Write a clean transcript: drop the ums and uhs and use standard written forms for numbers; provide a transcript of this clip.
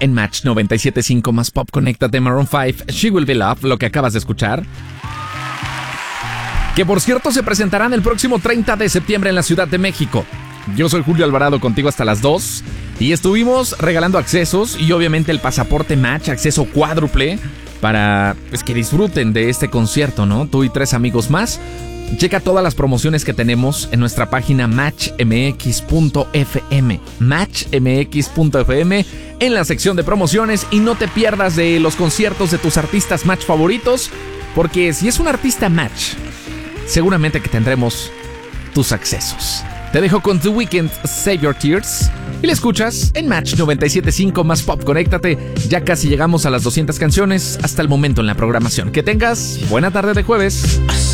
en Match 97.5 más Pop. Conéctate, Maroon 5, She Will Be Loved, lo que acabas de escuchar. Que por cierto se presentarán el próximo 30 de septiembre en la Ciudad de México. Yo soy Julio Alvarado, contigo hasta las 2. Y estuvimos regalando accesos y obviamente el pasaporte Match, acceso cuádruple, para que disfruten de este concierto, ¿no? Tú y 3 amigos más. Checa todas las promociones que tenemos en nuestra página matchmx.fm. Matchmx.fm en la sección de promociones, y no te pierdas de los conciertos de tus artistas Match favoritos, porque si es un artista Match, seguramente que tendremos tus accesos. Te dejo con The Weeknd, Save Your Tears, y la escuchas en Match 97.5 más Pop. Conéctate, ya casi llegamos a las 200 canciones hasta el momento en la programación. Que tengas buena tarde de jueves.